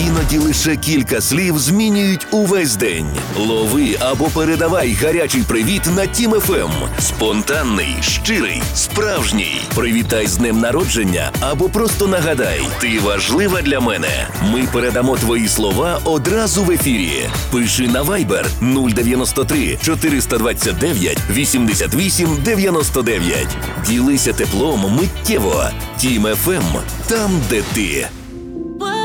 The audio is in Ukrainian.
Іноді лише кілька слів змінюють увесь день. Лови або передавай гарячий привіт на Тім ФМ. Спонтанний, щирий, справжній. Привітай з днем народження або просто нагадай: ти важлива для мене. Ми передамо твої слова одразу в ефірі. Пиши на Viber 093 429 88 99. Ділися теплом миттєво. Тім ФМ – там, де ти.